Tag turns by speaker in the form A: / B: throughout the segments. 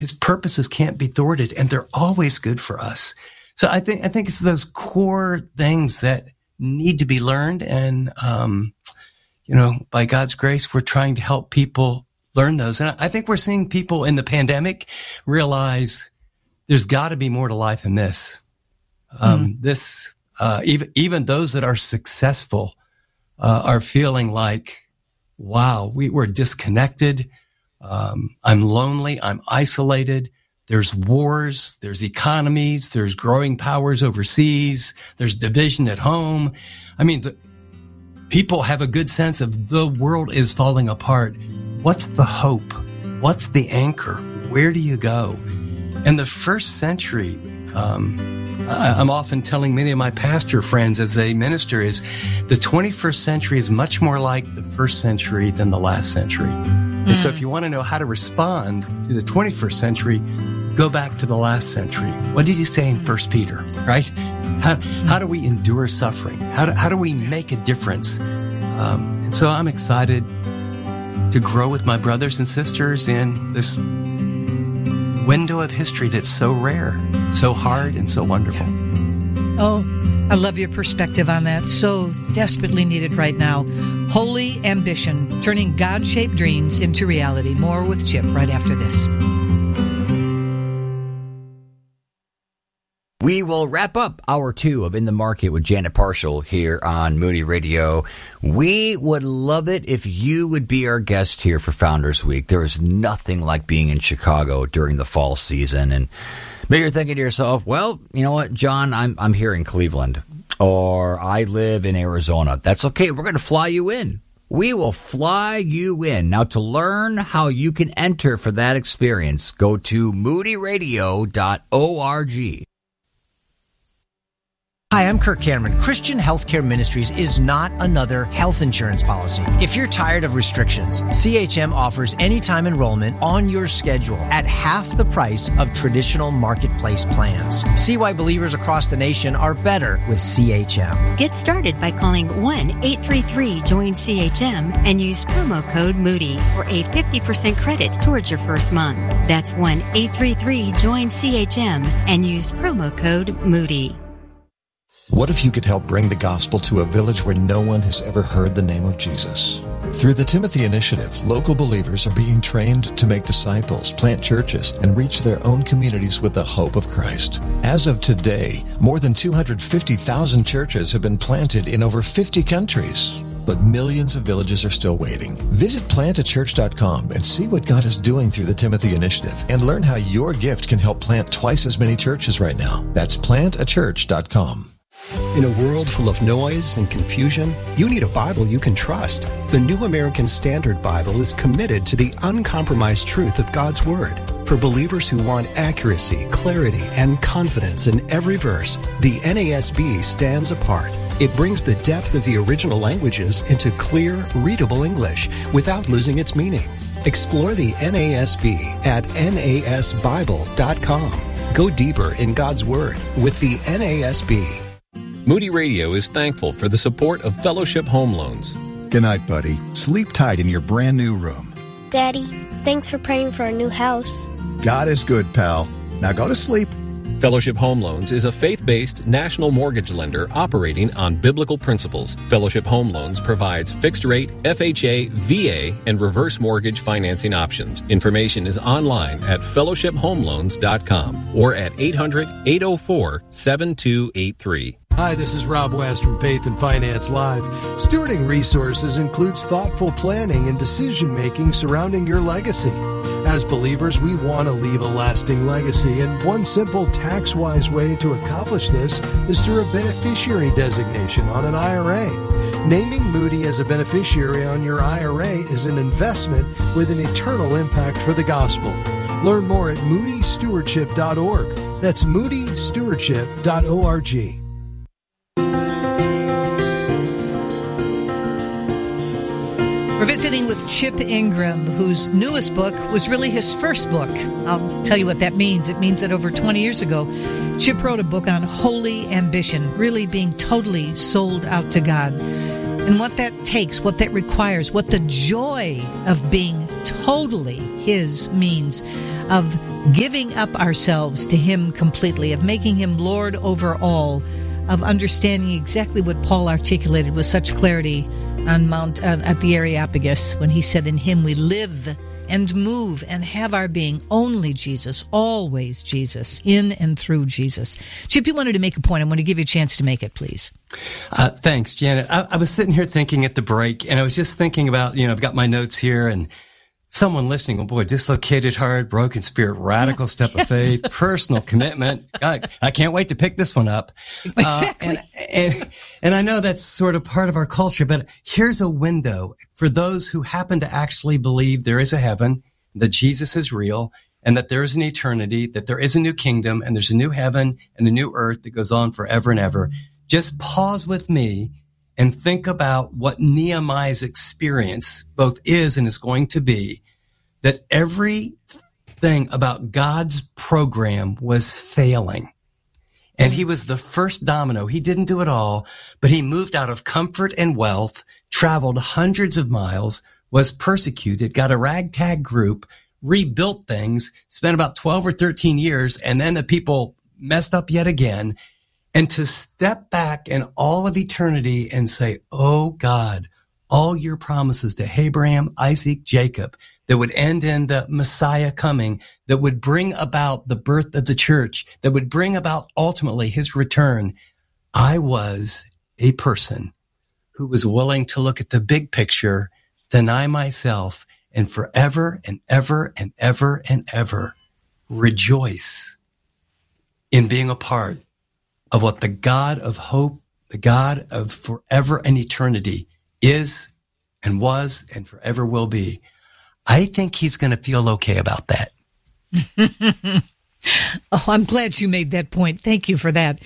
A: His purposes can't be thwarted, and they're always good for us. So I think it's those core things that need to be learned. And, by God's grace, we're trying to help people learn those. And I think we're seeing people in the pandemic realize there's got to be more to life than this. Even those that are successful are feeling like, wow, we're disconnected. I'm lonely. I'm isolated. There's wars. There's economies. There's growing powers overseas. There's division at home. I mean, people have a good sense of the world is falling apart. What's the hope? What's the anchor? Where do you go? And the first century, I'm often telling many of my pastor friends as they minister, is the 21st century is much more like the first century than the last century. And so if you want to know how to respond to the 21st century, go back to the last century. What did he say in 1 Peter, right? How do we endure suffering? How do we make a difference? And so I'm excited to grow with my brothers and sisters in this window of history that's so rare, so hard, and so wonderful.
B: Oh, I love your perspective on that. So desperately needed right now. Holy Ambition, turning God-shaped dreams into reality. More with Chip right after this.
C: We will wrap up hour 2 of In the Market with Janet Parshall here on Moody Radio. We would love it if you would be our guest here for Founders Week. There is nothing like being in Chicago during the fall season. And maybe you're thinking to yourself, well, you know what, John, I'm here in Cleveland, or I live in Arizona. That's okay. We're going to fly you in. We will fly you in. Now, to learn how you can enter for that experience, go to moodyradio.org.
D: Hi, I'm Kirk Cameron. Christian Healthcare Ministries is not another health insurance policy. If you're tired of restrictions, CHM offers anytime enrollment on your schedule at half the price of traditional marketplace plans. See why believers across the nation are better with CHM.
E: Get started by calling 1-833-JOIN-CHM and use promo code Moody for a 50% credit towards your first month. That's 1-833-JOIN-CHM and use promo code Moody.
F: What if you could help bring the gospel to a village where no one has ever heard the name of Jesus? Through the Timothy Initiative, local believers are being trained to make disciples, plant churches, and reach their own communities with the hope of Christ. As of today, more than 250,000 churches have been planted in over 50 countries. But millions of villages are still waiting. Visit plantachurch.com and see what God is doing through the Timothy Initiative and learn how your gift can help plant twice as many churches right now. That's plantachurch.com.
G: In a world full of noise and confusion, you need a Bible you can trust. The New American Standard Bible is committed to the uncompromised truth of God's Word. For believers who want accuracy, clarity, and confidence in every verse, the NASB stands apart. It brings the depth of the original languages into clear, readable English without losing its meaning. Explore the NASB at nasbible.com. Go deeper in God's Word with the NASB.
H: Moody Radio is thankful for the support of Fellowship Home Loans.
I: Good night, buddy. Sleep tight in your brand new room.
J: Daddy, thanks for praying for our new house.
I: God is good, pal. Now go to sleep.
H: Fellowship Home Loans is a faith-based national mortgage lender operating on biblical principles. Fellowship Home Loans provides fixed-rate, FHA, VA, and reverse mortgage financing options. Information is online at fellowshiphomeloans.com or at 800-804-7283.
K: Hi, this is Rob West from Faith and Finance Live. Stewarding resources includes thoughtful planning and decision-making surrounding your legacy. As believers, we want to leave a lasting legacy, and one simple tax-wise way to accomplish this is through a beneficiary designation on an IRA. Naming Moody as a beneficiary on your IRA is an investment with an eternal impact for the gospel. Learn more at moodystewardship.org. That's moodystewardship.org.
B: We're visiting with Chip Ingram, whose newest book was really his first book. I'll tell you what that means. It means that over 20 years ago, Chip wrote a book on holy ambition, really being totally sold out to God. And what that takes, what that requires, what the joy of being totally His means, of giving up ourselves to him completely, of making him Lord over all, of understanding exactly what Paul articulated with such clarity on at the Areopagus when he said, in him we live and move and have our being. Only Jesus, always Jesus, in and through Jesus. Chip, you wanted to make a point. I want to give you a chance to make it, please.
A: Thanks, Janet. I was sitting here thinking at the break, and I was just thinking about, I've got my notes here, and someone listening, oh boy, dislocated heart, broken spirit, radical step of faith, personal commitment. I can't wait to pick this one up.
B: Exactly.
A: And I know that's sort of part of our culture, but here's a window for those who happen to actually believe there is a heaven, that Jesus is real, and that there is an eternity, that there is a new kingdom, and there's a new heaven and a new earth that goes on forever and ever. Just pause with me and think about what Nehemiah's experience both is and is going to be, that everything about God's program was failing. And he was the first domino. He didn't do it all, but he moved out of comfort and wealth, traveled hundreds of miles, was persecuted, got a ragtag group, rebuilt things, spent about 12 or 13 years, and then the people messed up yet again. And to step back in all of eternity and say, oh God, all your promises to Abraham, Isaac, Jacob, that would end in the Messiah coming, that would bring about the birth of the church, that would bring about ultimately his return. I was a person who was willing to look at the big picture, deny myself, and forever and ever and ever and ever rejoice in being a part of what the God of hope, the God of forever and eternity is and was and forever will be. I think he's going to feel okay about that.
B: Oh, I'm glad you made that point. Thank you for that.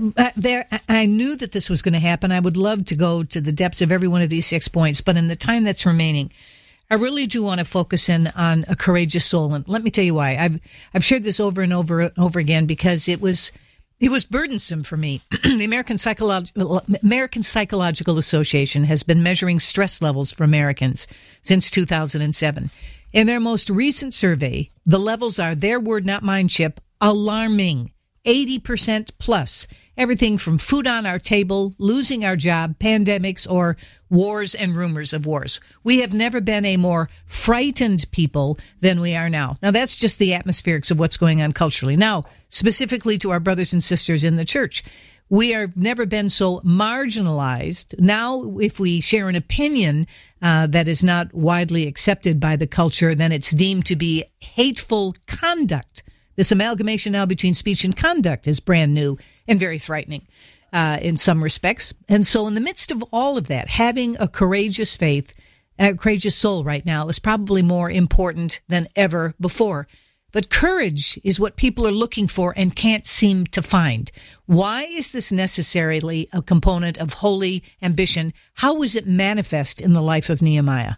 B: I knew that this was going to happen. I would love to go to the depths of every one of these 6 points, but in the time that's remaining, I really do want to focus in on a courageous soul. And let me tell you why. I've shared this over and over and over again because it was burdensome for me. The American Psychological Association has been measuring stress levels for Americans since 2007. In their most recent survey, the levels are, their word, not mine, Chip, alarming. 80% plus. Everything from food on our table, losing our job, pandemics, or wars and rumors of wars. We have never been a more frightened people than we are now. Now, that's just the atmospherics of what's going on culturally. Now, specifically to our brothers and sisters in the church, we have never been so marginalized. Now, if we share an opinion that is not widely accepted by the culture, then it's deemed to be hateful conduct. This amalgamation now between speech and conduct is brand new and very frightening in some respects. And so in the midst of all of that, having a courageous faith, a courageous soul right now is probably more important than ever before. But courage is what people are looking for and can't seem to find. Why is this necessarily a component of holy ambition? How was it manifest in the life of Nehemiah?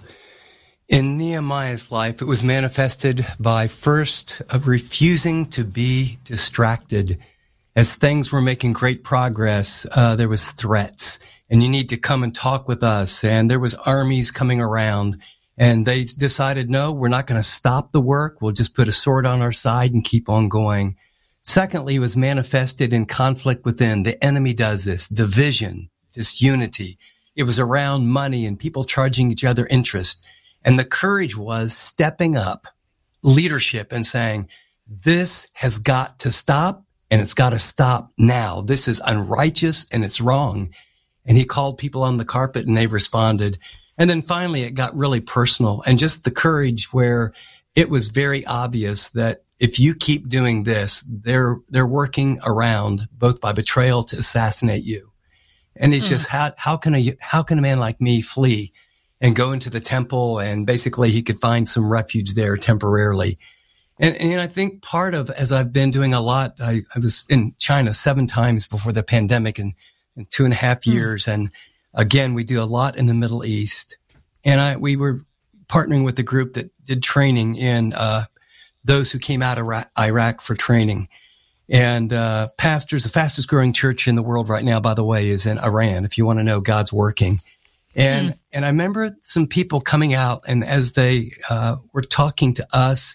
A: In Nehemiah's life, it was manifested by first refusing to be distracted. As things were making great progress, there was threats, and you need to come and talk with us. And there was armies coming around, and they decided, no, we're not going to stop the work. We'll just put a sword on our side and keep on going. Secondly, it was manifested in conflict within. The enemy does this, division, disunity. It was around money and people charging each other interest. And the courage was stepping up, leadership, and saying, this has got to stop, and it's got to stop now. This is unrighteous, and it's wrong. And he called people on the carpet, and they responded. And then finally, it got really personal, and just the courage where it was very obvious that if you keep doing this, they're working around both by betrayal to assassinate you. And it's just, how can a man like me flee and go into the temple, and basically he could find some refuge there temporarily. And I think part of, as I've been doing a lot, I was in China 7 times before the pandemic in 2.5 years. And again, we do a lot in the Middle East. And we were partnering with a group that did training in those who came out of Iraq for training. And pastors, the fastest growing church in the world right now, by the way, is in Iran, if you want to know God's working. And I remember some people coming out, and as they were talking to us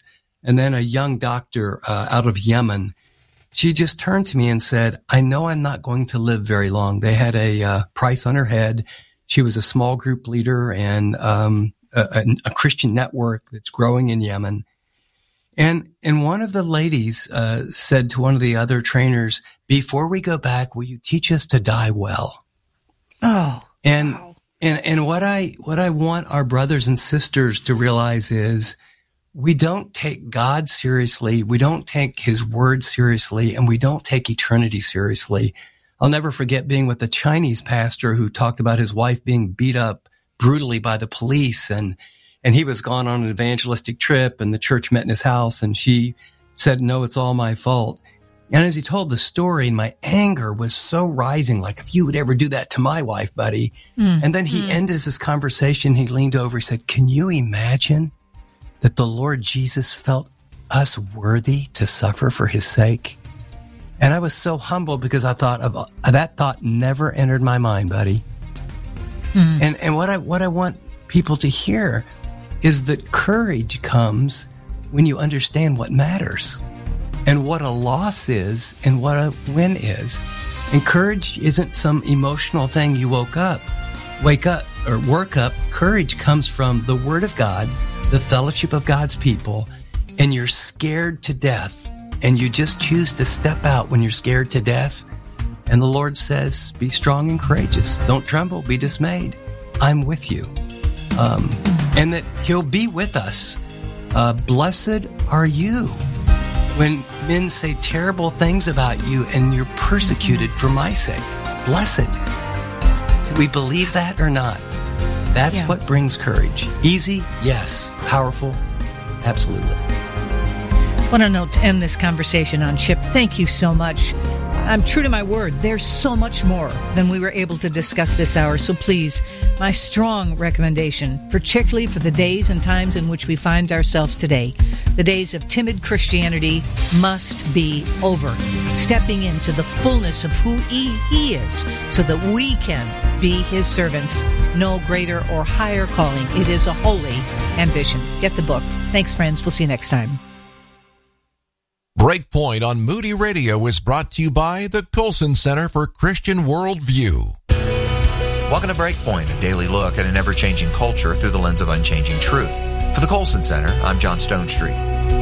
A: and then a young doctor out of Yemen. She just turned to me and said, I know I'm not going to live very long. They had a price on her head. She was a small group leader and a Christian network that's growing in Yemen. And one of the ladies said to one of the other trainers, before we go back, will you teach us to die well?
B: Oh,
A: and
B: wow.
A: And what I want our brothers and sisters to realize is we don't take God seriously, we don't take his word seriously, and we don't take eternity seriously. I'll never forget being with a Chinese pastor who talked about his wife being beat up brutally by the police, and he was gone on an evangelistic trip, and the church met in his house, and she said, no, it's all my fault. And as he told the story, my anger was so rising, like, if you would ever do that to my wife, buddy. And then he ended his conversation. He leaned over, he said, can you imagine that the Lord Jesus felt us worthy to suffer for his sake? And I was so humbled because I thought of that thought never entered my mind, buddy. And what I want people to hear is that courage comes when you understand what matters and what a loss is and what a win is. And courage isn't some emotional thing you work up. Courage comes from the Word of God, the fellowship of God's people, and you're scared to death. And you just choose to step out when you're scared to death. And the Lord says, be strong and courageous. Don't tremble, be dismayed. I'm with you. And that he'll be with us. Blessed are you when men say terrible things about you and you're persecuted for my sake. Blessed. Do we believe that or not? That's what brings courage. Easy? Yes. Powerful? Absolutely.
B: I want to know to end this conversation on, Chip. Thank you so much. I'm true to my word. There's so much more than we were able to discuss this hour. So please, my strong recommendation, particularly for the days and times in which we find ourselves today, the days of timid Christianity must be over. Stepping into the fullness of who he is so that we can be his servants. No greater or higher calling. It is a holy ambition. Get the book. Thanks, friends. We'll see you next time.
L: Breakpoint on Moody Radio is brought to you by the Colson Center for Christian Worldview.
M: Welcome to Breakpoint, a daily look at an ever-changing culture through the lens of unchanging truth. For the Colson Center, I'm John Stonestreet.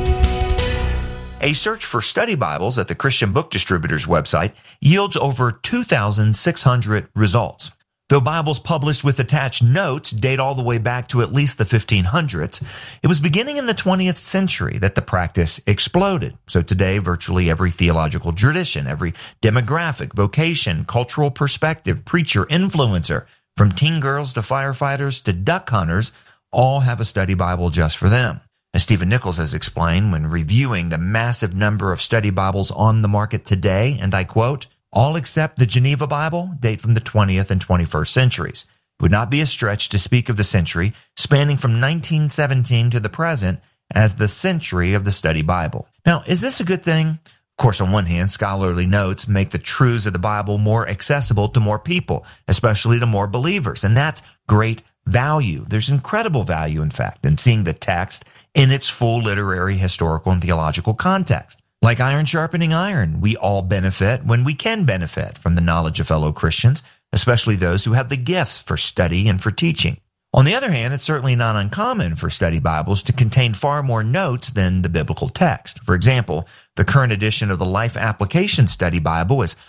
M: A search for study Bibles at the Christian Book Distributors website yields over 2,600 results. Though Bibles published with attached notes date all the way back to at least the 1500s, it was beginning in the 20th century that the practice exploded. So today, virtually every theological tradition, every demographic, vocation, cultural perspective, preacher, influencer, from teen girls to firefighters to duck hunters, all have a study Bible just for them. As Stephen Nichols has explained when reviewing the massive number of study Bibles on the market today, and I quote, all except the Geneva Bible date from the 20th and 21st centuries. It would not be a stretch to speak of the century spanning from 1917 to the present as the century of the study Bible. Now, is this a good thing? Of course, on one hand, scholarly notes make the truths of the Bible more accessible to more people, especially to more believers, and that's great value. There's incredible value, in fact, in seeing the text in its full literary, historical, and theological context. Like iron sharpening iron, we all benefit when we can benefit from the knowledge of fellow Christians, especially those who have the gifts for study and for teaching. On the other hand, it's certainly not uncommon for study Bibles to contain far more notes than the biblical text. For example, the current edition of the Life Application Study Bible is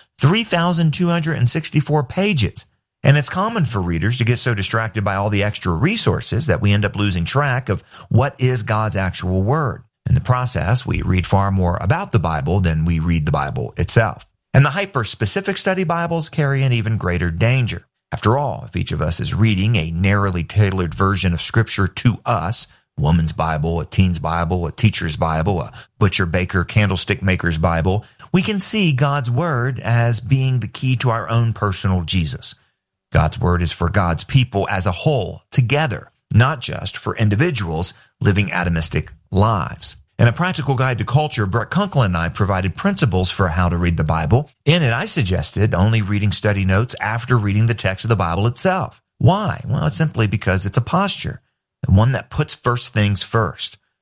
M: 3,264 pages. And it's common for readers to get so distracted by all the extra resources that we end up losing track of what is God's actual word. In the process, we read far more about the Bible than we read the Bible itself. And the hyper-specific study Bibles carry an even greater danger. After all, if each of us is reading a narrowly tailored version of Scripture to us, a woman's Bible, a teen's Bible, a teacher's Bible, a butcher, baker, candlestick maker's Bible, we can see God's Word as being the key to our own personal Jesus. God's Word is for God's people as a whole, together, not just for individuals living atomistic lives. In a practical guide to culture, Brett Kunkel and I provided principles for how to read the Bible. In it, I suggested only reading study notes after reading the text of the Bible itself. Why? Well, it's simply because it's a posture, one that puts first things first.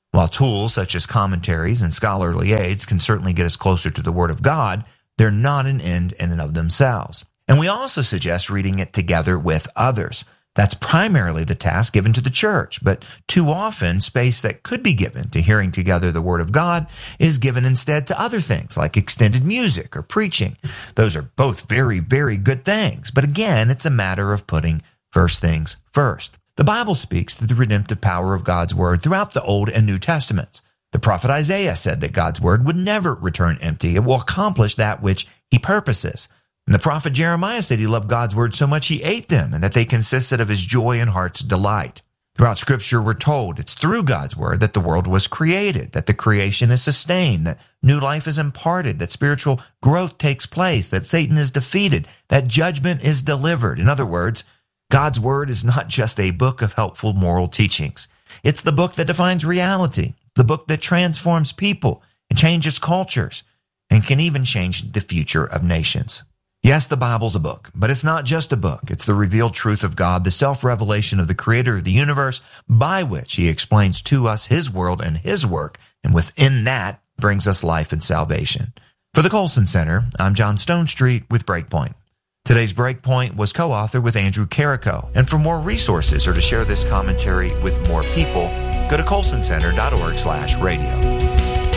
M: While tools such as commentaries and scholarly aids can certainly get us closer to the Word of God, they're not an end in and of themselves. And we also suggest reading it together with others. That's primarily the task given to the church, but too often space that could be given to hearing together the Word of God is given instead to other things like extended music or preaching. Those are both very, very good things, but again, it's a matter of putting first things first. The Bible speaks to the redemptive power of God's Word throughout the Old and New Testaments. The prophet Isaiah said that God's Word would never return empty. It will accomplish that which He purposes. And the prophet Jeremiah said he loved God's Word so much he ate them, and that they consisted of his joy and heart's delight. Throughout Scripture, we're told it's through God's Word that the world was created, that the creation is sustained, that new life is imparted, that spiritual growth takes place, that Satan is defeated, that judgment is delivered. In other words, God's Word is not just a book of helpful moral teachings. It's the book that defines reality, the book that transforms people and changes cultures, and can even change the future of nations. Yes, the Bible's a book, but it's not just a book. It's the revealed truth of God, the self-revelation of the Creator of the universe, by which He explains to us His world and His work, and within that brings us life and salvation. For the Colson Center, I'm John Stonestreet with Breakpoint. Today's Breakpoint was co-authored with Andrew Carrico. And for more resources or to share this commentary with more people, go to colsoncenter.org/radio.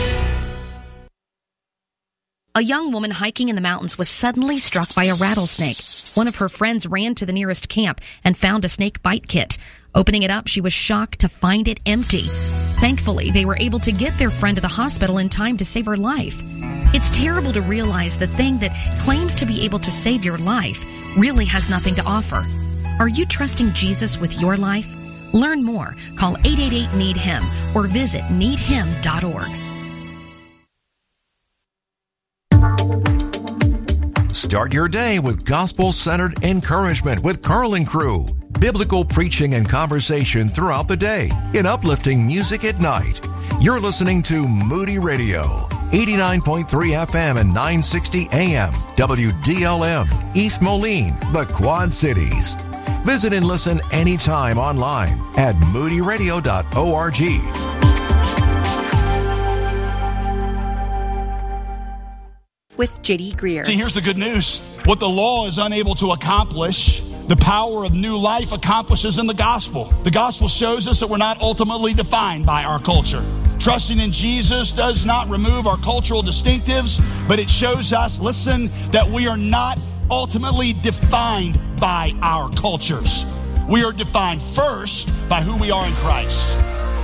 N: A young woman hiking in the mountains was suddenly struck by a rattlesnake. One of her friends ran to the nearest camp and found a snake bite kit. Opening it up, she was shocked to find it empty. Thankfully, they were able to get their friend to the hospital in time to save her life. It's terrible to realize the thing that claims to be able to save your life really has nothing to offer. Are you trusting Jesus with your life? Learn more. Call 888-NEED-HIM or visit needhim.org.
L: Start your day with gospel-centered encouragement with Carl Crew. Biblical preaching and conversation throughout the day in uplifting music at night. You're listening to Moody Radio, 89.3 FM and 960 AM, WDLM, East Moline, the Quad Cities. Visit and listen anytime online at moodyradio.org.
O: With J.D. Greer.
P: See, here's the good news. What the law is unable to accomplish, the power of new life accomplishes in the gospel. The gospel shows us that we're not ultimately defined by our culture. Trusting in Jesus does not remove our cultural distinctives, but it shows us, listen, that we are not ultimately defined by our cultures. We are defined first by who we are in Christ.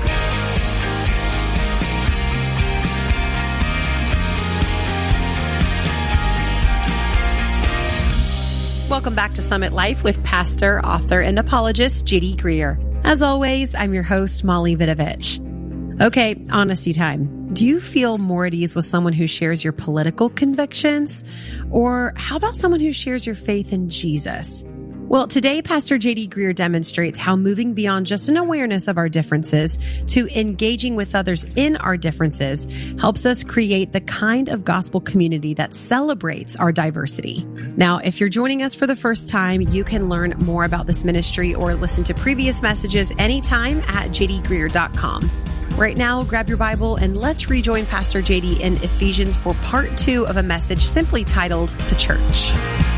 O: Welcome back to Summit Life with pastor, author, and apologist J.D. Greer. As always, I'm your host, Molly Vidovich. Okay, honesty time. Do you feel more at ease with someone who shares your political convictions? Or how about someone who shares your faith in Jesus? Well, today, Pastor J.D. Greer demonstrates how moving beyond just an awareness of our differences to engaging with others in our differences helps us create the kind of gospel community that celebrates our diversity. Now, if you're joining us for the first time, you can learn more about this ministry or listen to previous messages anytime at jdgreer.com. Right now, grab your Bible and let's rejoin Pastor J.D. in Ephesians for part 2 of a message simply titled The Church.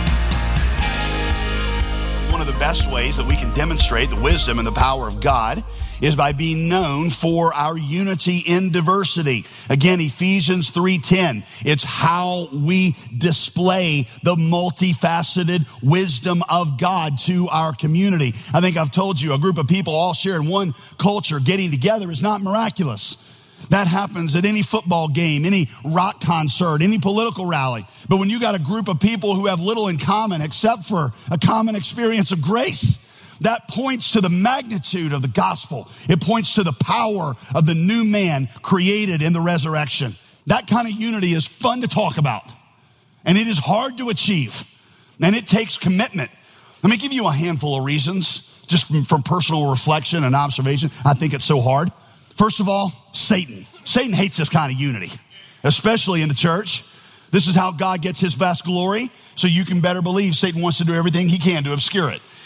P: One of the best ways that we can demonstrate the wisdom and the power of God is by being known for our unity in diversity. Again, Ephesians 3:10. It's how we display the multifaceted wisdom of God to our community. I think I've told you, a group of people all sharing one culture getting together is not miraculous. That happens at any football game, any rock concert, any political rally. But when you got a group of people who have little in common except for a common experience of grace, that points to the magnitude of the gospel. It points to the power of the new man created in the resurrection. That kind of unity is fun to talk about, and it is hard to achieve, and it takes commitment. Let me give you a handful of reasons, just from personal reflection and observation. I think it's so hard. First of all, Satan. Satan hates this kind of unity, especially in the church. This is how God gets his best glory, so you can better believe Satan wants to do everything he can to obscure it.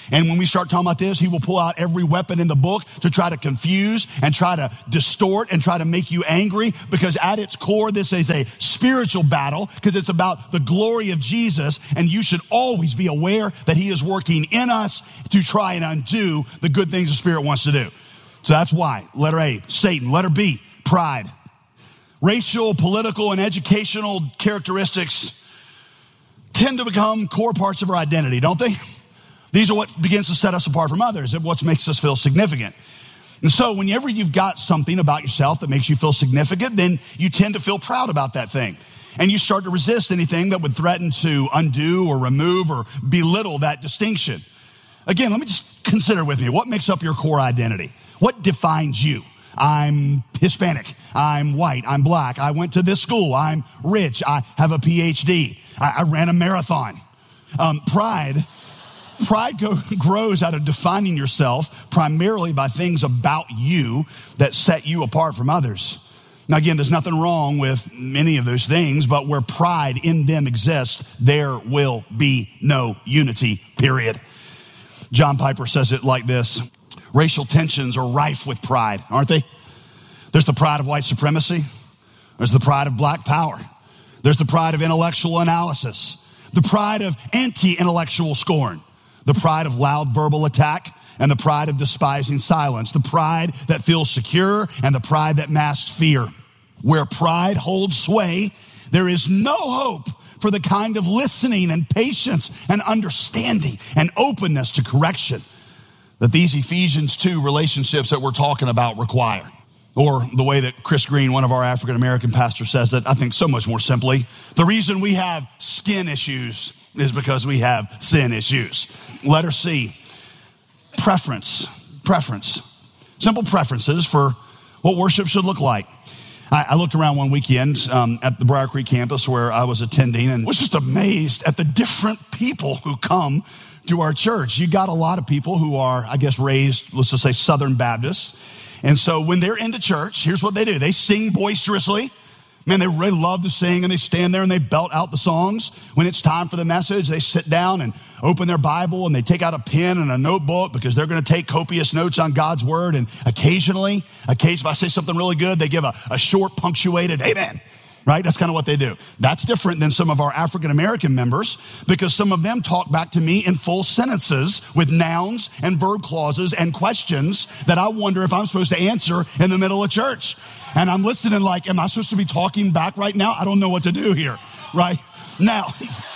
P: And when we start talking about this, he will pull out every weapon in the book to try to confuse and try to distort and try to make you angry, because at its core, this is a spiritual battle, because it's about the glory of Jesus, and you should always be aware that he is working in us to try and undo the good things the Spirit wants to do. So that's why. Letter A, Satan. Letter B, pride. Racial, political, and educational characteristics tend to become core parts of our identity, don't they? These are what begins to set us apart from others, and what makes us feel significant. And so whenever you've got something about yourself that makes you feel significant, then you tend to feel proud about that thing. And you start to resist anything that would threaten to undo or remove or belittle that distinction. Again, let me just consider with me, what makes up your core identity? What defines you? I'm Hispanic. I'm white. I'm black. I went to this school. I'm rich. I have a PhD. I ran a marathon. Pride grows out of defining yourself primarily by things about you that set you apart from others. Now, again, there's nothing wrong with many of those things, but where pride in them exists, there will be no unity, period. John Piper says it like this: racial tensions are rife with pride, aren't they? There's the pride of white supremacy. There's the pride of black power. There's the pride of intellectual analysis. The pride of anti-intellectual scorn. The pride of loud verbal attack, and the pride of despising silence. The pride that feels secure, and the pride that masks fear. Where pride holds sway, there is no hope for the kind of listening and patience and understanding and openness to correction that these Ephesians 2 relationships that we're talking about require. Or the way that Chris Green, one of our African-American pastors, says that, I think so much more simply: the reason we have skin issues is because we have sin issues. Letter C, preference. Simple preferences for what worship should look like. I looked around one weekend at the Briar Creek campus where I was attending, and was just amazed at the different people who come to our church. You got a lot of people who are, I guess, raised, let's just say, Southern Baptists. And so when they're into church, here's what they do. They sing boisterously. Man, they really love to sing, and they stand there and they belt out the songs. When it's time for the message, they sit down and open their Bible, and they take out a pen and a notebook, because they're going to take copious notes on God's word. And occasionally, if I say something really good, they give a short punctuated amen. Right? That's kind of what they do. That's different than some of our African-American members, because some of them talk back to me in full sentences with nouns and verb clauses and questions that I wonder if I'm supposed to answer in the middle of church. And I'm listening like, am I supposed to be talking back right now? I don't know what to do here. Right? Now,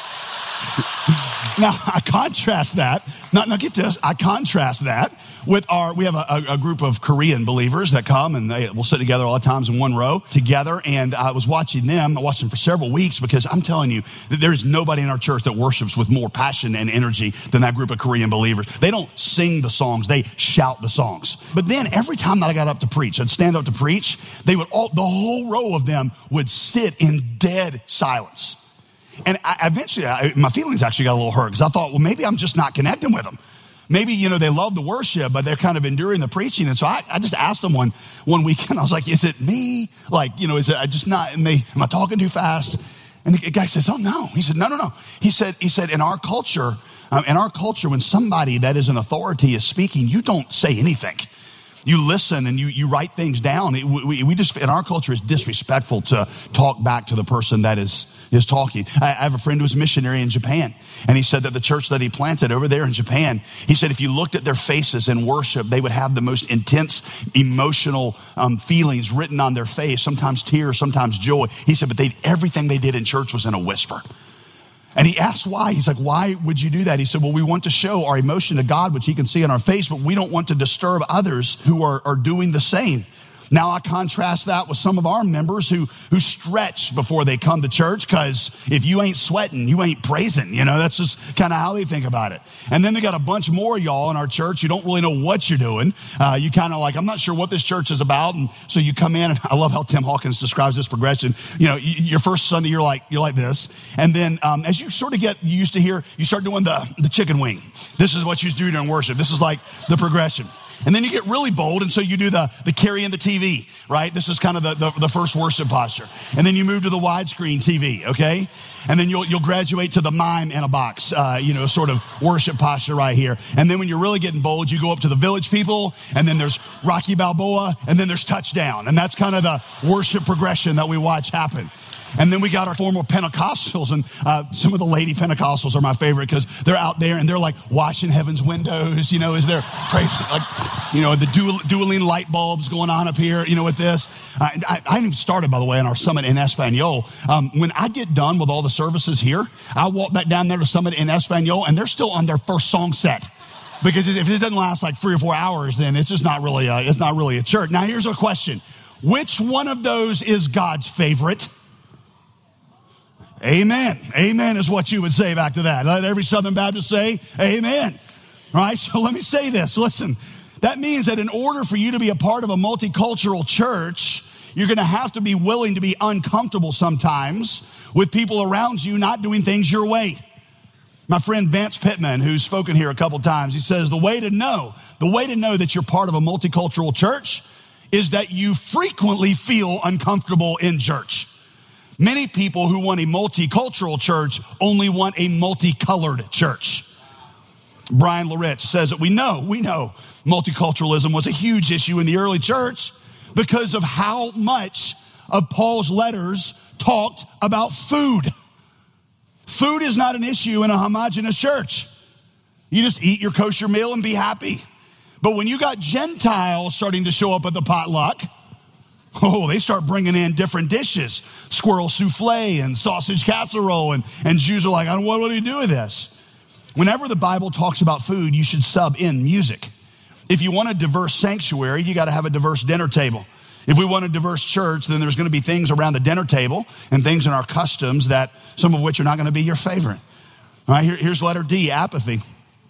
P: I contrast that. Now get this. I contrast that with we have a group of Korean believers that come, and we'll sit together all the times in one row together. And I was watching them. I watched them for several weeks, because I'm telling you that there's nobody in our church that worships with more passion and energy than that group of Korean believers. They don't sing the songs. They shout the songs. But then every time that I got up to preach, I'd stand up to preach, the whole row of them would sit in dead silence. And eventually, my feelings actually got a little hurt, because I thought, well, maybe I'm just not connecting with them. Maybe, they love the worship, but they're kind of enduring the preaching. And so I just asked them one weekend, I was like, is it me? Like, is it just not, am I talking too fast? And the guy says, oh, no. He said, no. He said, in our culture, when somebody that is an authority is speaking, you don't say anything. You listen and you write things down. We just, in our culture, it's disrespectful to talk back to the person that is talking. I have a friend who's a missionary in Japan, and he said that the church that he planted over there in Japan, he said if you looked at their faces in worship, they would have the most intense emotional feelings written on their face, sometimes tears, sometimes joy. He said, but everything they did in church was in a whisper. And he asked why. He's like, why would you do that? He said, well, we want to show our emotion to God, which he can see on our face, but we don't want to disturb others who are doing the same. Now I contrast that with some of our members who stretch before they come to church, because if you ain't sweating, you ain't praising. That's just kind of how they think about it. And then they got a bunch more of y'all in our church. You don't really know what you're doing. You kind of like, I'm not sure what this church is about. And so you come in, and I love how Tim Hawkins describes this progression. Your first Sunday, you're like this. And then as you sort of get used to here, you start doing the chicken wing. This is what you do during worship. This is like the progression. And then you get really bold, and so you do the carrying the TV, right? This is kind of the first worship posture. And then you move to the widescreen TV, okay? And then you'll graduate to the mime in a box, sort of worship posture right here. And then when you're really getting bold, you go up to the Village People, and then there's Rocky Balboa, and then there's Touchdown. And that's kind of the worship progression that we watch happen. And then we got our former Pentecostals, and some of the lady Pentecostals are my favorite because they're out there and they're like washing heaven's windows, as they're praising, the dueling light bulbs going on up here, with this. I haven't even started, by the way, on our Summit in Espanol. When I get done with all the services here, I walk back down there to Summit in Espanol, and they're still on their first song set. Because if it doesn't last like 3 or 4 hours, then it's just not really a church. Now, here's a question. Which one of those is God's favorite? Amen. Amen is what you would say back to that. Let every Southern Baptist say amen. All right, so let me say this. Listen, that means that in order for you to be a part of a multicultural church, you're going to have to be willing to be uncomfortable sometimes with people around you not doing things your way. My friend Vance Pittman, who's spoken here a couple times, he says the way to know that you're part of a multicultural church is that you frequently feel uncomfortable in church. Many people who want a multicultural church only want a multicolored church. Brian Laritz says that we know multiculturalism was a huge issue in the early church because of how much of Paul's letters talked about food. Food is not an issue in a homogeneous church. You just eat your kosher meal and be happy. But when you got Gentiles starting to show up at the potluck, they start bringing in different dishes, squirrel souffle and sausage casserole, and Jews are like, what do you do with this? Whenever the Bible talks about food, you should sub in music. If you want a diverse sanctuary, you got to have a diverse dinner table. If we want a diverse church, then there's going to be things around the dinner table and things in our customs that some of which are not going to be your favorite. All right, here's letter D, apathy.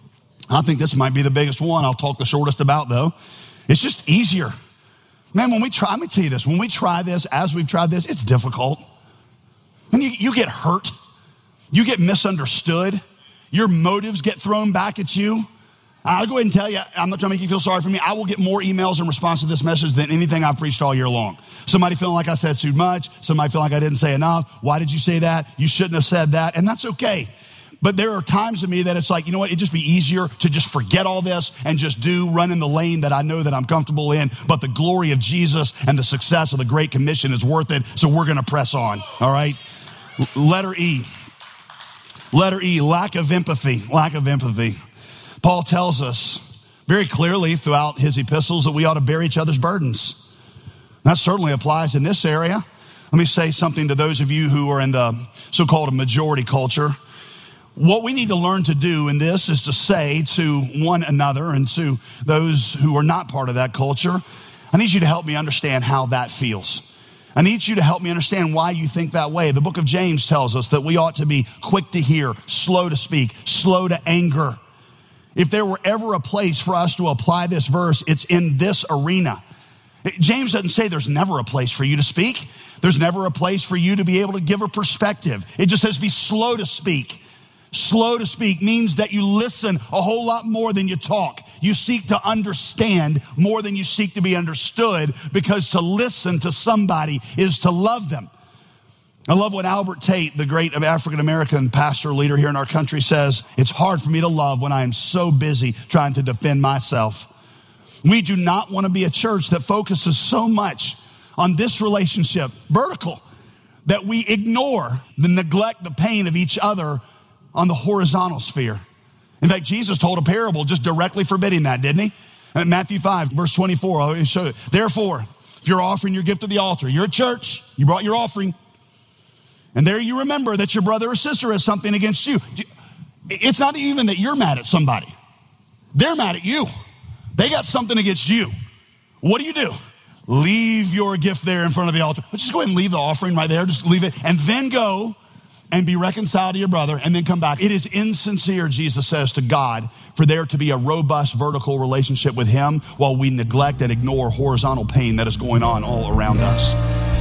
P: I think this might be the biggest one I'll talk the shortest about, though. It's just easier. Man, let me tell you this. When we try this, as we've tried this, it's difficult. When you get hurt, you get misunderstood, your motives get thrown back at you. I'll go ahead and tell you, I'm not trying to make you feel sorry for me. I will get more emails in response to this message than anything I've preached all year long. Somebody feeling like I said too much. Somebody feeling like I didn't say enough. Why did you say that? You shouldn't have said that. And that's okay. But there are times to me that it's like, you know what, it'd just be easier to just forget all this and just run in the lane that I know that I'm comfortable in. But the glory of Jesus and the success of the Great Commission is worth it. So we're going to press on. All right. Letter E, lack of empathy. Lack of empathy. Paul tells us very clearly throughout his epistles that we ought to bear each other's burdens. That certainly applies in this area. Let me say something to those of you who are in the so-called majority culture. What we need to learn to do in this is to say to one another and to those who are not part of that culture, I need you to help me understand how that feels. I need you to help me understand why you think that way. The book of James tells us that we ought to be quick to hear, slow to speak, slow to anger. If there were ever a place for us to apply this verse, it's in this arena. James doesn't say there's never a place for you to speak. There's never a place for you to be able to give a perspective. It just says be slow to speak. Slow to speak means that you listen a whole lot more than you talk. You seek to understand more than you seek to be understood, because to listen to somebody is to love them. I love what Albert Tate, the great African-American pastor leader here in our country, says, it's hard for me to love when I am so busy trying to defend myself. We do not want to be a church that focuses so much on this relationship, vertical, that we ignore the neglect, the pain of each other on the horizontal sphere. In fact, Jesus told a parable just directly forbidding that, didn't he? In Matthew 5, verse 24, I'll show you. Therefore, if you're offering your gift at the altar, you're at church, you brought your offering, and there you remember that your brother or sister has something against you. It's not even that you're mad at somebody. They're mad at you. They got something against you. What do? Leave your gift there in front of the altar. Let's just go ahead and leave the offering right there. Just leave it, and then go and be reconciled to your brother, and then come back. It is insincere, Jesus says, to God for there to be a robust vertical relationship with him while we neglect and ignore horizontal pain that is going on all around us.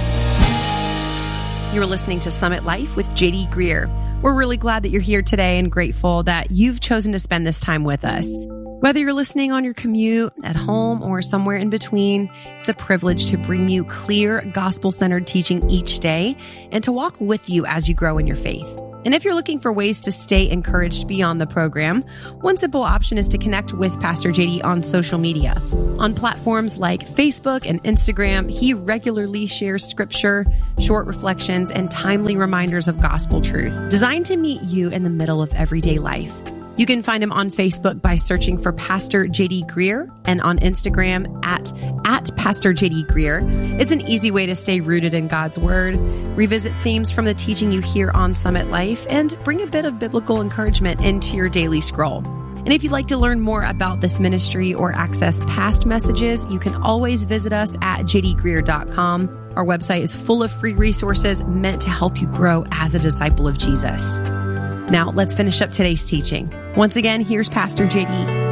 O: You're listening to Summit Life with JD Greear. We're really glad that you're here today and grateful that you've chosen to spend this time with us. Whether you're listening on your commute, at home, or somewhere in between, it's a privilege to bring you clear, gospel-centered teaching each day and to walk with you as you grow in your faith. And if you're looking for ways to stay encouraged beyond the program, one simple option is to connect with Pastor JD on social media. On platforms like Facebook and Instagram, he regularly shares scripture, short reflections, and timely reminders of gospel truth, designed to meet you in the middle of everyday life. You can find him on Facebook by searching for Pastor JD Greer and on Instagram at Pastor JD Greer. It's an easy way to stay rooted in God's Word, revisit themes from the teaching you hear on Summit Life, and bring a bit of biblical encouragement into your daily scroll. And if you'd like to learn more about this ministry or access past messages, you can always visit us at jdgreer.com. Our website is full of free resources meant to help you grow as a disciple of Jesus. Now, let's finish up today's teaching. Once again, here's Pastor JD.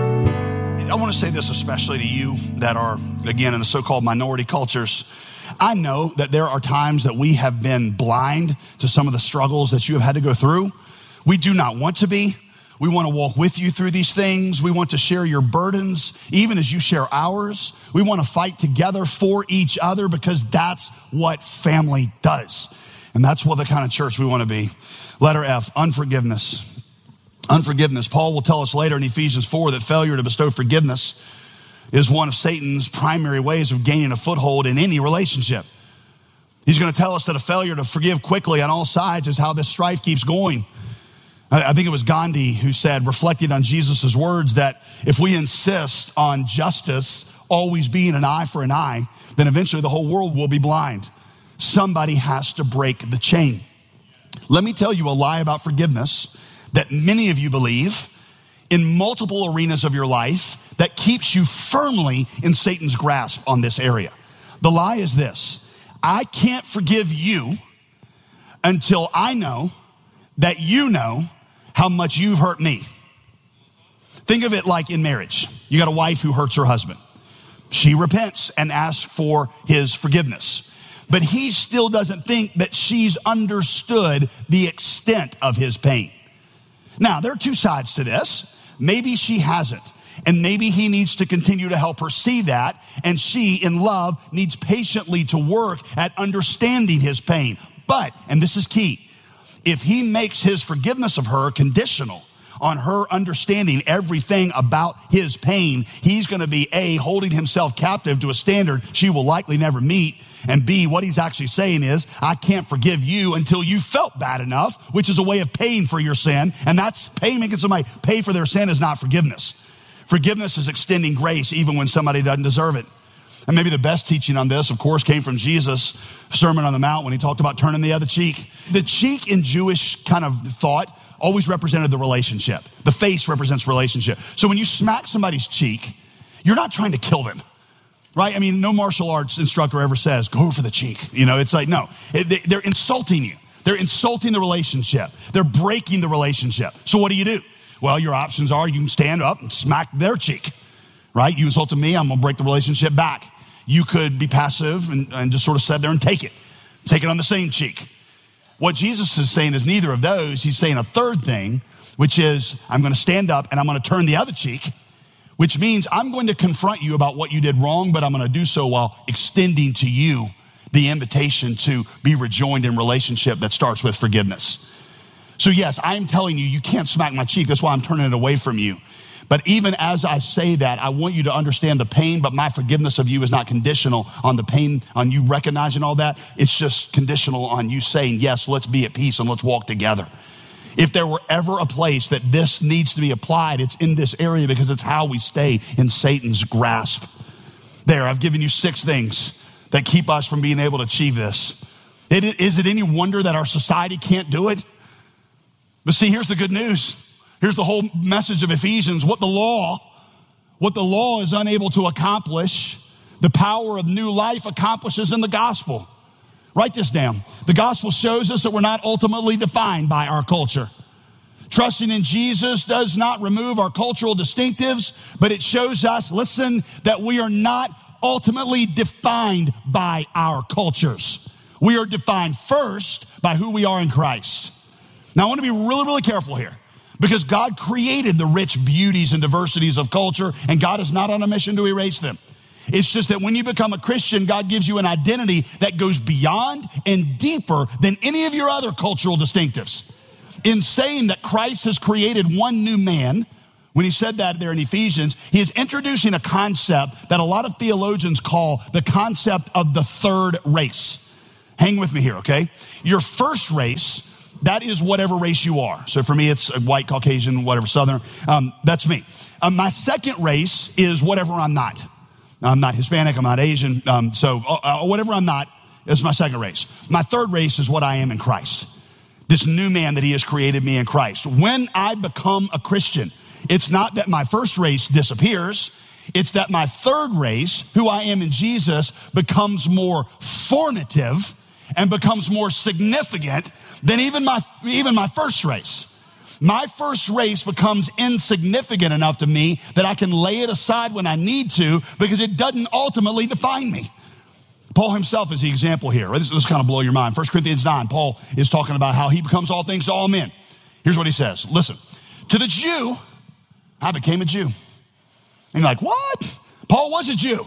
P: I want to say this especially to you that are, again, in the so-called minority cultures. I know that there are times that we have been blind to some of the struggles that you have had to go through. We do not want to be. We want to walk with you through these things. We want to share your burdens, even as you share ours. We want to fight together for each other because that's what family does. And that's what the kind of church we want to be. Letter F, unforgiveness. Unforgiveness. Paul will tell us later in Ephesians 4 that failure to bestow forgiveness is one of Satan's primary ways of gaining a foothold in any relationship. He's going to tell us that a failure to forgive quickly on all sides is how this strife keeps going. I think it was Gandhi who said, reflecting on Jesus' words, that if we insist on justice always being an eye for an eye, then eventually the whole world will be blind. Somebody has to break the chain. Let me tell you a lie about forgiveness that many of you believe in multiple arenas of your life that keeps you firmly in Satan's grasp on this area. The lie is this: I can't forgive you until I know that you know how much you've hurt me. Think of it like in marriage. You got a wife who hurts her husband. She repents and asks for his forgiveness. But he still doesn't think that she's understood the extent of his pain. Now, there are two sides to this. Maybe she hasn't. And maybe he needs to continue to help her see that. And she, in love, needs patiently to work at understanding his pain. But, and this is key, if he makes his forgiveness of her conditional on her understanding everything about his pain, he's going to be A, holding himself captive to a standard she will likely never meet. And B, what he's actually saying is, I can't forgive you until you felt bad enough, which is a way of paying for your sin. And that's making somebody pay for their sin is not forgiveness. Forgiveness is extending grace even when somebody doesn't deserve it. And maybe the best teaching on this, of course, came from Jesus' Sermon on the Mount when he talked about turning the other cheek. The cheek in Jewish kind of thought always represented the relationship. The face represents relationship. So when you smack somebody's cheek, you're not trying to kill them. Right? I mean, no martial arts instructor ever says, go for the cheek. You know, it's like, no, they're insulting you. They're insulting the relationship. They're breaking the relationship. So what do? Well, your options are you can stand up and smack their cheek, right? You insulted me, I'm going to break the relationship back. You could be passive and just sort of sit there and take it on the same cheek. What Jesus is saying is neither of those. He's saying a third thing, which is I'm going to stand up and I'm going to turn the other cheek, which means I'm going to confront you about what you did wrong, but I'm going to do so while extending to you the invitation to be rejoined in relationship that starts with forgiveness. So yes, I'm telling you, you can't smack my cheek. That's why I'm turning it away from you. But even as I say that, I want you to understand the pain, but my forgiveness of you is not conditional on the pain, on you recognizing all that. It's just conditional on you saying, yes, let's be at peace and let's walk together. If there were ever a place that this needs to be applied, it's in this area because it's how we stay in Satan's grasp. There, I've given you 6 things that keep us from being able to achieve this. Is it any wonder that our society can't do it? But see, here's the good news. Here's the whole message of Ephesians. What the law is unable to accomplish, the power of new life accomplishes in the gospel. Write this down. The gospel shows us that we're not ultimately defined by our culture. Trusting in Jesus does not remove our cultural distinctives, but it shows us, listen, that we are not ultimately defined by our cultures. We are defined first by who we are in Christ. Now, I want to be really, really careful here Because God created the rich beauties and diversities of culture, and God is not on a mission to erase them. It's just that when you become a Christian, God gives you an identity that goes beyond and deeper than any of your other cultural distinctives. In saying that Christ has created one new man, when he said that there in Ephesians, he is introducing a concept that a lot of theologians call the concept of the third race. Hang with me here, okay? Your first race, that is whatever race you are. So for me, it's white, Caucasian, whatever, Southern. That's me. My second race is whatever I'm not. I'm not Hispanic, I'm not Asian. So whatever I'm not is my second race. My third race is what I am in Christ. This new man that he has created me in Christ. When I become a Christian, it's not that my first race disappears. It's that my third race, who I am in Jesus, becomes more formative and becomes more significant than even my first race. My first race becomes insignificant enough to me that I can lay it aside when I need to because it doesn't ultimately define me. Paul himself is the example here. This kind of blow your mind. 1 Corinthians 9, Paul is talking about how he becomes all things to all men. Here's what he says. Listen, to the Jew, I became a Jew. And you're like, what? Paul was a Jew.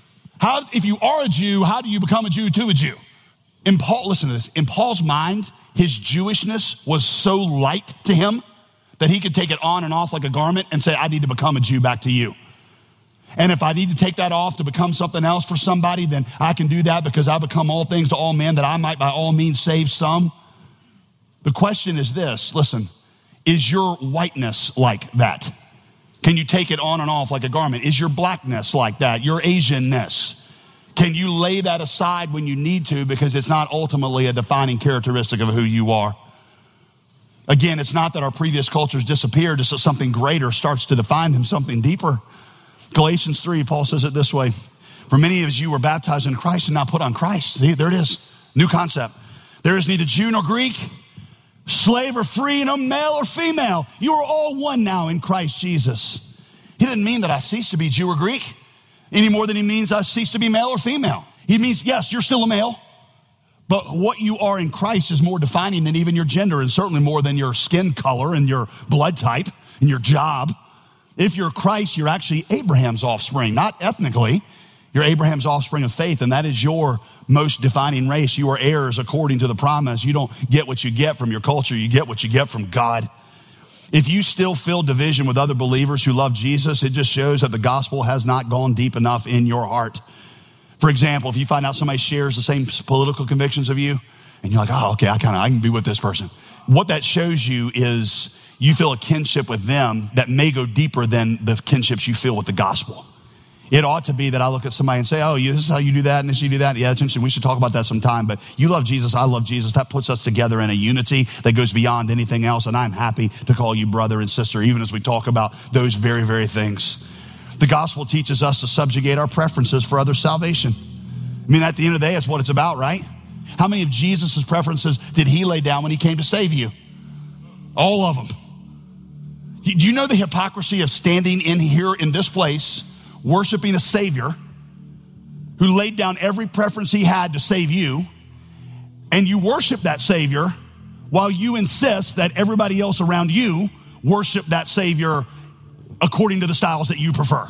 P: If you are a Jew, how do you become a Jew to a Jew? Listen to this. In Paul's mind, his Jewishness was so light to him that he could take it on and off like a garment and say, I need to become a Jew back to you. And if I need to take that off to become something else for somebody, then I can do that because I become all things to all men that I might by all means save some. The question is this, listen, is your whiteness like that? Can you take it on and off like a garment? Is your blackness like that? Your Asianness? Can you lay that aside when you need to because it's not ultimately a defining characteristic of who you are? Again, it's not that our previous cultures disappeared. It's that something greater starts to define them, something deeper. Galatians 3, Paul says it this way. For many of you were baptized in Christ and now put on Christ. See, there it is. New concept. There is neither Jew nor Greek, slave or free, no male or female. You are all one now in Christ Jesus. He didn't mean that I cease to be Jew or Greek any more than he means I cease to be male or female. He means, yes, you're still a male, but what you are in Christ is more defining than even your gender and certainly more than your skin color and your blood type and your job. If you're Christ, you're actually Abraham's offspring, not ethnically. You're Abraham's offspring of faith, and that is your most defining race. You are heirs according to the promise. You don't get what you get from your culture. You get what you get from God. If you still feel division with other believers who love Jesus, it just shows that the gospel has not gone deep enough in your heart. For example, if you find out somebody shares the same political convictions of you, and you're like, oh, okay, I can be with this person. What that shows you is you feel a kinship with them that may go deeper than the kinships you feel with the gospel. It ought to be that I look at somebody and say, oh, this is how you do that and this you do that. Yeah, it's interesting. We should talk about that sometime. But you love Jesus. I love Jesus. That puts us together in a unity that goes beyond anything else. And I'm happy to call you brother and sister, even as we talk about those very, very things. The gospel teaches us to subjugate our preferences for other salvation. I mean, at the end of the day, it's what it's about, right? How many of Jesus' preferences did he lay down when he came to save you? All of them. Do you know the hypocrisy of standing in here in this place worshiping a Savior who laid down every preference he had to save you, and you worship that Savior while you insist that everybody else around you worship that Savior according to the styles that you prefer?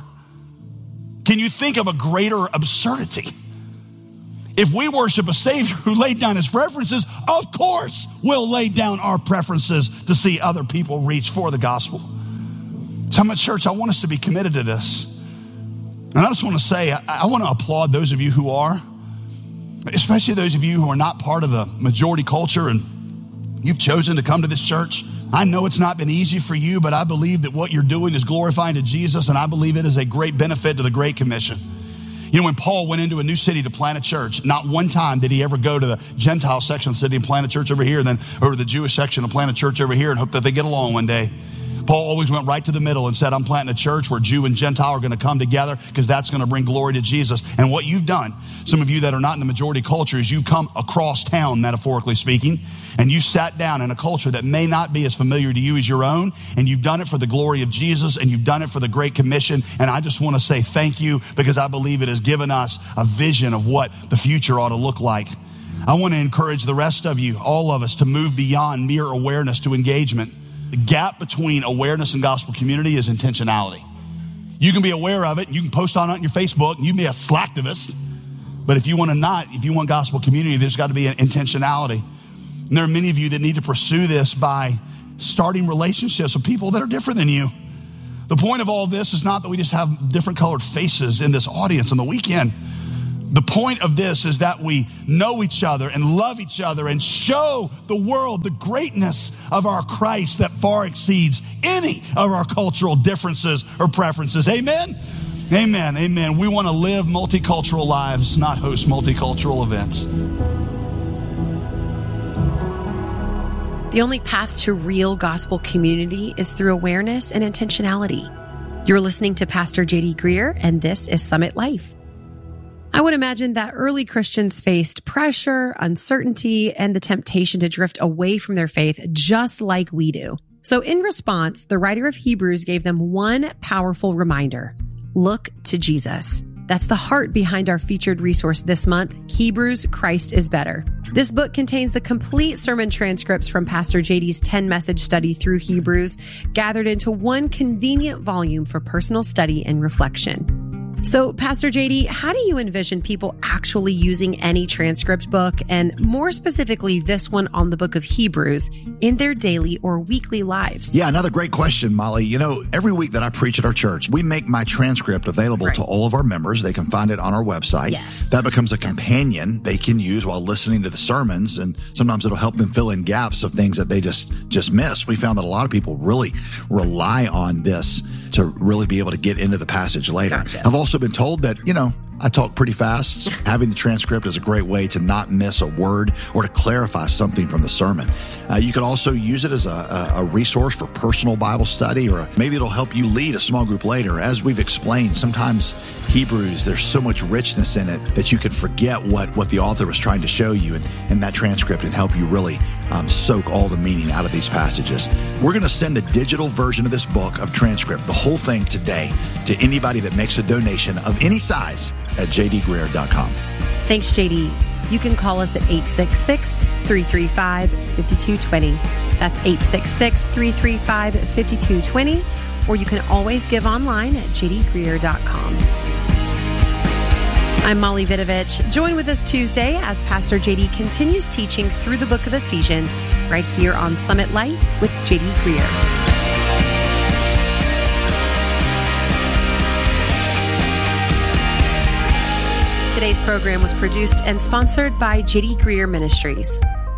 P: Can you think of a greater absurdity? If we worship a Savior who laid down his preferences, of course we'll lay down our preferences to see other people reach for the gospel. So, my church, I want us to be committed to this. And I just want to say, I want to applaud those of you who are, especially those of you who are not part of the majority culture and you've chosen to come to this church. I know it's not been easy for you, but I believe that what you're doing is glorifying to Jesus, and I believe it is a great benefit to the Great Commission. You know, when Paul went into a new city to plant a church, not one time did he ever go to the Gentile section of the city and plant a church over here, and then over to the Jewish section and plant a church over here and hope that they get along one day. Paul always went right to the middle and said, I'm planting a church where Jew and Gentile are going to come together because that's going to bring glory to Jesus. And what you've done, some of you that are not in the majority culture, is you've come across town, metaphorically speaking, and you sat down in a culture that may not be as familiar to you as your own, and you've done it for the glory of Jesus, and you've done it for the Great Commission. And I just want to say thank you because I believe it has given us a vision of what the future ought to look like. I want to encourage the rest of you, all of us, to move beyond mere awareness to engagement. the gap between awareness and gospel community is intentionality. You can be aware of it, and you can post on it on your Facebook, and you can be a slacktivist. But if you want gospel community, there's got to be an intentionality. And there are many of you that need to pursue this by starting relationships with people that are different than you. The point of all this is not that we just have different colored faces in this audience on the weekend. The point of this is that we know each other and love each other and show the world the greatness of our Christ that far exceeds any of our cultural differences or preferences. Amen? Amen. Amen. We want to live multicultural lives, not host multicultural events.
O: The only path to real gospel community is through awareness and intentionality. You're listening to Pastor J.D. Greear, and this is Summit Life. I would imagine that early Christians faced pressure, uncertainty, and the temptation to drift away from their faith just like we do. So in response, the writer of Hebrews gave them one powerful reminder: look to Jesus. That's the heart behind our featured resource this month, Hebrews, Christ is Better. This book contains the complete sermon transcripts from Pastor JD's 10-message study through Hebrews, gathered into one convenient volume for personal study and reflection. So, Pastor JD, how do you envision people actually using any transcript book, and more specifically this one on the book of Hebrews, in their daily or weekly lives?
Q: Yeah, another great question, Molly. You know, every week that I preach at our church, we make my transcript available to all of our members. They can find it on our website.
N: Yes.
Q: That becomes a companion they can use while listening to the sermons, and sometimes it'll help them fill in gaps of things that they just missed. We found that a lot of people really rely on this to really be able to get into the passage later.
N: Gotcha.
Q: I've also been told that, I talk pretty fast. Having the transcript is a great way to not miss a word or to clarify something from the sermon. You can also use it as a resource for personal Bible study, or maybe it'll help you lead a small group later. As we've explained, sometimes Hebrews, there's so much richness in it that you could forget what the author was trying to show you, and that transcript can help you really soak all the meaning out of these passages. We're going to send the digital version of this book of transcript, the whole thing, today to anybody that makes a donation of any size at jdgreear.com.
O: Thanks, JD. You can call us at 866-335-5220. That's 866-335-5220. Or you can always give online at jdgreear.com. I'm Molly Vidovich. Join with us Tuesday as Pastor JD continues teaching through the book of Ephesians right here on Summit Life with JD Greear. Today's program was produced and sponsored by J.D. Greear Ministries.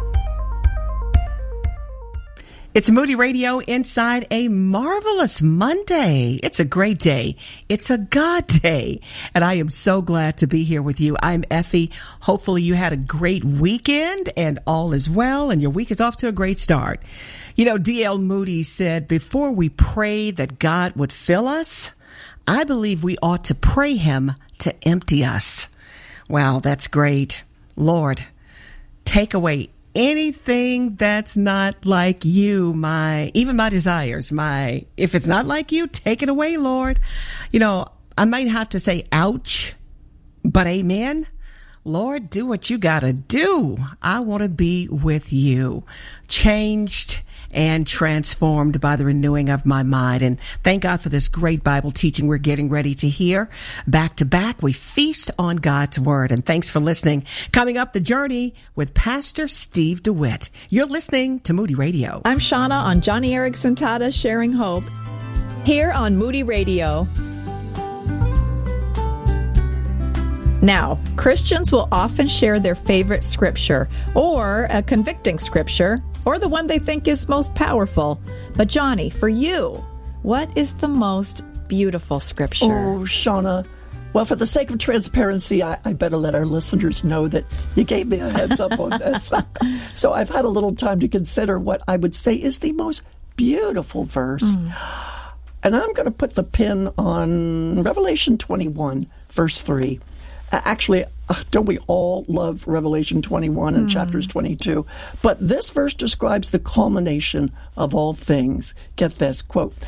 R: It's Moody Radio inside a marvelous Monday. It's a great day. It's a God day. And I am so glad to be here with you. I'm Effie. Hopefully you had a great weekend and all is well and your week is off to a great start. D.L. Moody said, before we pray that God would fill us, I believe we ought to pray him to empty us. Wow, that's great. Lord, take away anything that's not like you, even my desires, if it's not like you, take it away, Lord. I might have to say, ouch, but amen. Lord, do what you gotta do. I want to be with you, changed and transformed by the renewing of my mind. And thank God for this great Bible teaching we're getting ready to hear. Back to back, we feast on God's Word. And thanks for listening. Coming up, The Journey with Pastor Steve DeWitt. You're listening to Moody Radio.
S: I'm Shauna on Johnny Erickson Tata, Sharing Hope, here on Moody Radio. Now, Christians will often share their favorite scripture, or a convicting scripture, or the one they think is most powerful. But Johnny, for you, what is the most beautiful scripture?
T: Oh, Shauna. Well, for the sake of transparency, I better let our listeners know that you gave me a heads up on this. So I've had a little time to consider what I would say is the most beautiful verse. And I'm going to put the pin on Revelation 21, verse 3. Actually, don't we all love Revelation 21 and chapters 22? But this verse describes the culmination of all things. Get this, quote,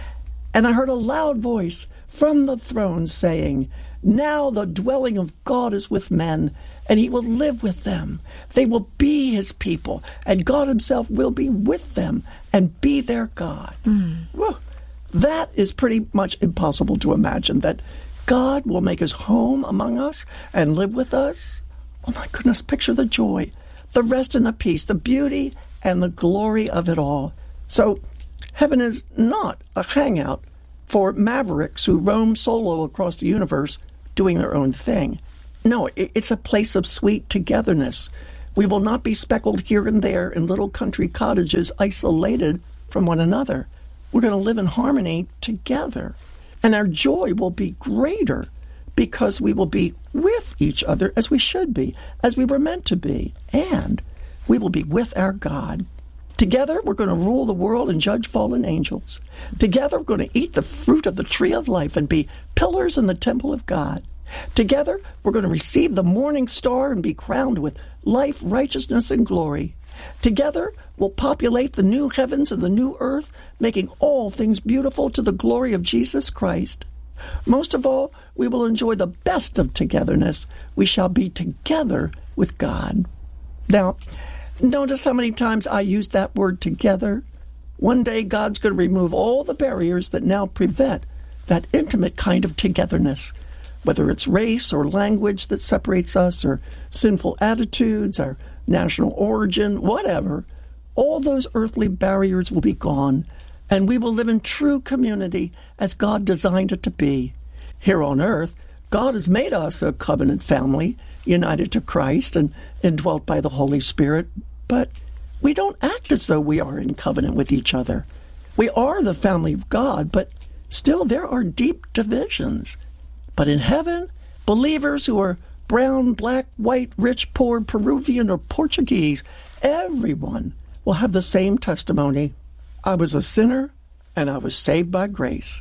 T: And I heard a loud voice from the throne saying, now the dwelling of God is with men, and he will live with them. They will be his people, and God himself will be with them and be their God. Well, that is pretty much impossible to imagine, that God will make his home among us and live with us. Oh my goodness, picture the joy, the rest and the peace, the beauty and the glory of it all. So heaven is not a hangout for mavericks who roam solo across the universe doing their own thing. No, it's a place of sweet togetherness. We will not be speckled here and there in little country cottages isolated from one another. We're going to live in harmony together. And our joy will be greater because we will be with each other as we should be, as we were meant to be. And we will be with our God. Together, we're going to rule the world and judge fallen angels. Together, we're going to eat the fruit of the tree of life and be pillars in the temple of God. Together, we're going to receive the morning star and be crowned with life, righteousness, and glory. Together, we'll populate the new heavens and the new earth, making all things beautiful to the glory of Jesus Christ. Most of all, we will enjoy the best of togetherness. We shall be together with God. Now, notice how many times I use that word together. One day, God's going to remove all the barriers that now prevent that intimate kind of togetherness, whether it's race or language that separates us, or sinful attitudes, our national origin, whatever. All those earthly barriers will be gone, and we will live in true community as God designed it to be. Here on earth, God has made us a covenant family, united to Christ and indwelt by the Holy Spirit, but we don't act as though we are in covenant with each other. We are the family of God, but still there are deep divisions. But in heaven, believers who are brown, black, white, rich, poor, Peruvian, or Portuguese, everyone will have the same testimony. I was a sinner, and I was saved by grace.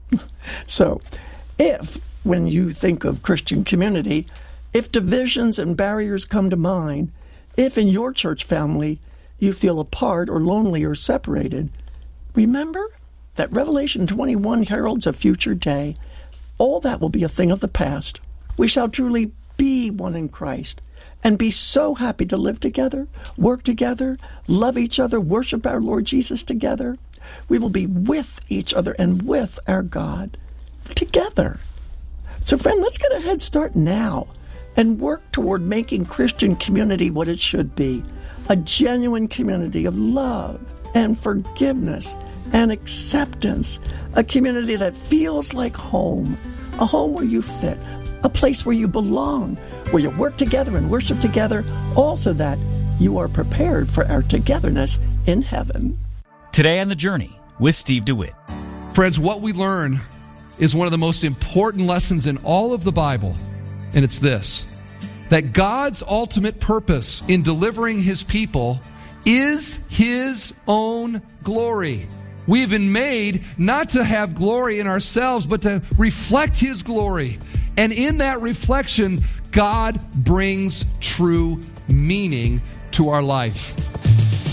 T: So, if, when you think of Christian community, if divisions and barriers come to mind, if in your church family you feel apart or lonely or separated, remember that Revelation 21 heralds a future day. All that will be a thing of the past. We shall truly be one in Christ and be so happy to live together, work together, love each other, worship our Lord Jesus together. We will be with each other and with our God together. So, friend, let's get a head start now and work toward making Christian community what it should be, a genuine community of love and forgiveness and acceptance, a community that feels like home, a home where you fit, a place where you belong, where you work together and worship together, all so that you are prepared for our togetherness in heaven.
U: Today on The Journey with Steve DeWitt.
V: Friends, what we learn is one of the most important lessons in all of the Bible, and it's this: that God's ultimate purpose in delivering his people is his own glory. We have been made not to have glory in ourselves, but to reflect his glory. And in that reflection, God brings true meaning to our life.